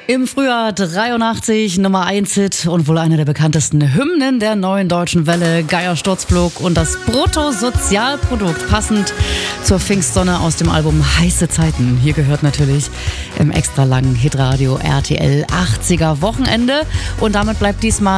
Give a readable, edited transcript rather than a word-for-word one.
Im Frühjahr 83 Nummer 1 Hit und wohl eine der bekanntesten Hymnen der neuen deutschen Welle, Geier Sturzflug und das Bruttosozialprodukt, passend zur Pfingstsonne aus dem Album Heiße Zeiten. Hier gehört natürlich im extra langen Hitradio RTL 80er Wochenende und damit bleibt diesmal